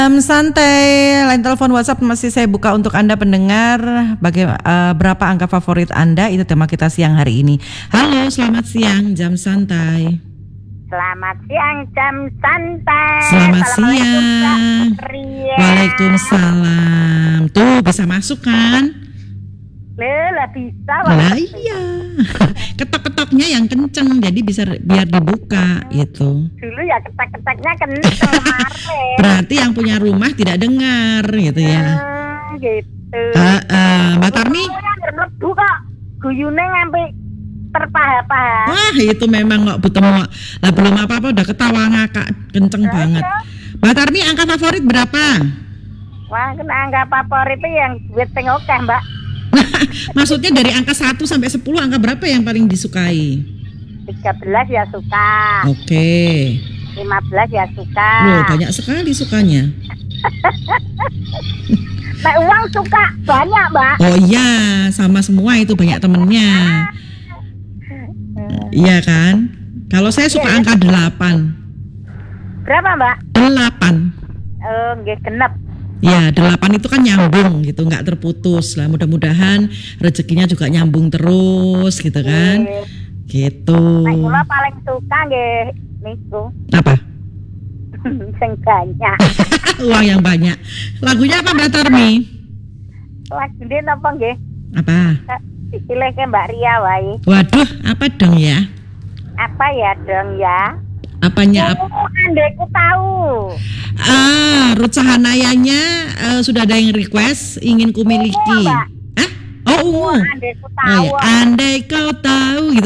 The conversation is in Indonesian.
Santai, line telepon WhatsApp masih saya buka untuk Anda pendengar. Berapa angka favorit Anda? Itu tema kita siang hari ini. Halo, selamat siang, jam santai. Selamat siang, jam santai. Selamat siang. Waalaikumsalam. Tuh bisa masuk kan? Lah bisa. Lah iya. Ketok-ketoknya yang kenceng, jadi bisa biar dibuka gitu. Dulu ya ketek-keteknya kenceng kemarin. Berarti yang punya rumah tidak dengar gitu ya. Gitu. Mbak Tarmi. Mlebu kok guyune ngampe terpaha-paha. Wah itu memang kok betemu. Lah belum apa-apa udah ketawa ngakak kenceng banget. Mbak Tarmi, angka favorit berapa? Wah, kena angka favorit itu yang duit sing akeh, Mbak. Maksudnya dari angka 1 sampai 10 angka berapa yang paling disukai? 13 ya suka. Oke. 15 ya suka. Loh, banyak sekali sukanya. Nek uang suka banyak, Mbak. Oh iya, sama semua itu banyak temennya. Iya kan? Kalau saya suka angka 8. Berapa, Mbak? 8. Oh, nggih genep. Ya 8 itu kan nyambung gitu, nggak terputus lah. Mudah-mudahan rezekinya juga nyambung terus gitu kan. Gitu. Nek kula paling suka nggih niku. Apa? Sing banyak. Uang yang banyak. Lagunya apa Mbak Tarmi? Lagune napa nggih? Apa? Dipilihke Mbak Ria wae. Waduh, apa dong ya? Apa ya dong ya? Apanya? Andaiku tahu. Ruth Sahanayanya sudah ada yang request ingin kumiliki. Mbak. Hah? Oh, ungu. Andaiku tahu. Oh ya, andai kau tahu gitu.